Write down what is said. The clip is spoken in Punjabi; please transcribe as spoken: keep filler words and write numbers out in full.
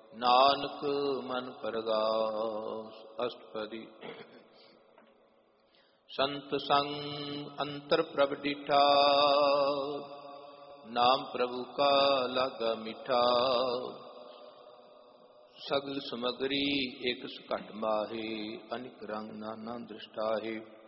ਨਾਨਕ ਮਨ ਪਰਗਾਸ। ਅਸ਼ਟਪਦੀ। ਸੰਤ ਸੰਗ ਅੰਤਰ ਪ੍ਰਭ ਡੀਠਾ, ਨਾਮ ਪ੍ਰਭੂ ਕਾ ਲਾਗਾ ਮਿਠਾ। ਸਗਲ ਸਮਗਰੀ ਇਕ ਸੁ ਘਟ ਮਾਹੇ, ਅਨਿਕ ਰੰਗ ਨਾਨਾ ਦ੍ਰਿਸ਼ਟਾਹੇ।